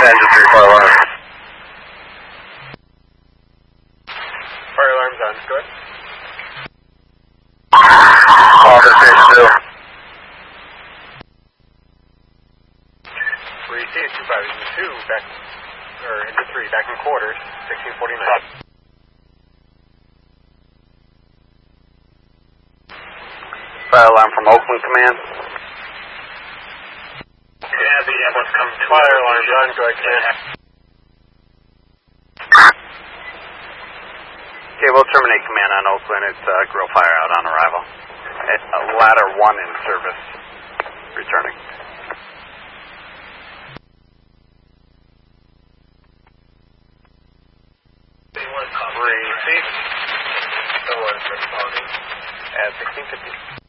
engine 3 fire alarm. Fire alarm's on, go ahead. Office station 2. We received 252 back, or into 3, back in quarters, 1649. Fire alarm from Oakland Command. Yeah, the ambulance comes to fire alarm, John, go ahead, command. Okay, we'll terminate command on Oakland. It's grill fire out on arrival. Ladder 1 in service. Returning. Received. No one's responding at 1650.